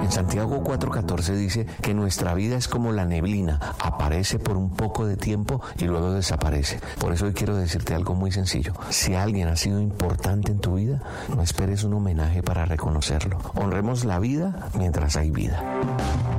En Santiago 4:14 dice que nuestra vida es como la neblina, aparece por un poco de tiempo y luego desaparece. Por eso hoy quiero decirte algo muy sencillo. Si alguien ha sido importante en tu vida, no esperes un homenaje para reconocerlo. Honremos la vida mientras hay vida.